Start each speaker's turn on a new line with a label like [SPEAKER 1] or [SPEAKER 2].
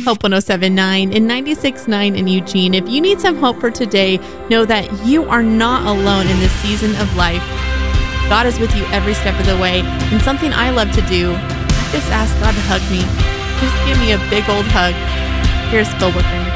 [SPEAKER 1] Hope 107.9 and 96.9 in Eugene. If you need some hope for today, know that you are not alone in this season of life. God is with you every step of the way. And something I love to do, I just ask God to hug me. Just give me a big old hug. Here's Phil Whipping.